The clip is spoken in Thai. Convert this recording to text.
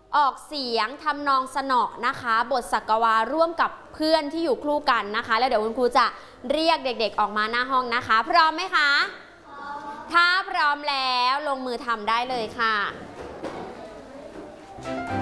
ออกเสียงทำนองสนอนะคะบทสักวาร่วมกับเพื่อนที่อยู่คู่กันนะคะแล้วเดี๋ยวคุณครูจะเรียกเด็กๆออกมาหน้าห้องนะคะพร้อมไหมคะถ้าพร้อมแล้วลงมือทำได้เลยค่ะ